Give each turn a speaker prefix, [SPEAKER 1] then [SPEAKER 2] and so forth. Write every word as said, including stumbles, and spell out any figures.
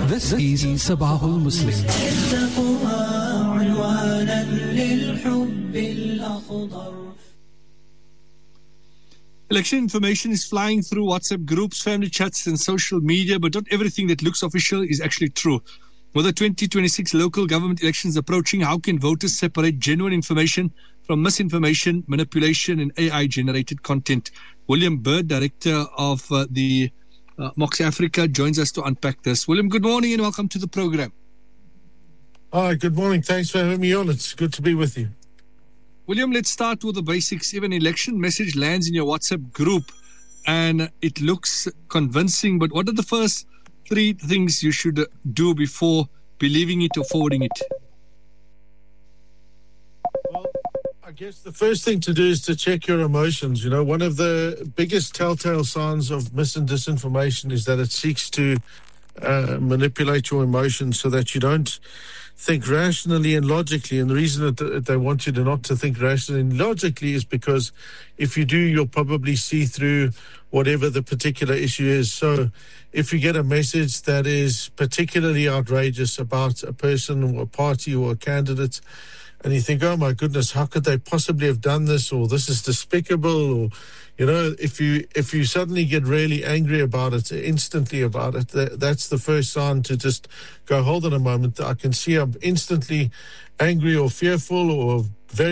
[SPEAKER 1] This is Sabahul Muslim.
[SPEAKER 2] Election information is flying through WhatsApp groups, family chats and social media, but not everything that looks official is actually true. With the twenty twenty-six local government elections approaching, how can voters separate genuine information from misinformation, manipulation and A I-generated content? William Bird, Director of uh, the uh, Mox Africa, joins us to unpack this. William, good morning and welcome to the program.
[SPEAKER 3] Hi, good morning. Thanks for having me on. It's good to be with you.
[SPEAKER 2] William, let's start with the basics. If an election message lands in your WhatsApp group and it looks convincing, but what are the first three things you should do before believing it or forwarding it?
[SPEAKER 3] Well, I guess the first thing to do is to check your emotions. You know, one of the biggest telltale signs of mis and disinformation is that it seeks to uh, manipulate your emotions so that you don't think rationally and logically. And the reason that they want you to not to think rationally and logically is because if you do, you'll probably see through whatever the particular issue is. So if you get a message that is particularly outrageous about a person or a party or a candidate, and you think, oh my goodness, how could they possibly have done this, or this is despicable, or, you know, if you if you suddenly get really angry about it, instantly about it, that, that's the first sign to just go, hold on a moment, I can see I'm instantly angry or fearful or very